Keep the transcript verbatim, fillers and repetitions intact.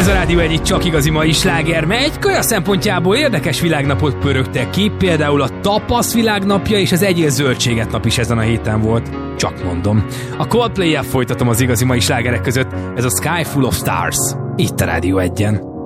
Ez a Rádió egyik csak igazi mai sláger, mely egy kaja szempontjából érdekes világnapot pörögtek ki, például a tapasz világnapja és az egyél zöldséget nap is ezen a héten volt. Csak mondom. A Coldplay-jel folytatom az igazi mai slágerek között, ez a Sky Full of Stars. Itt a Rádió egyen.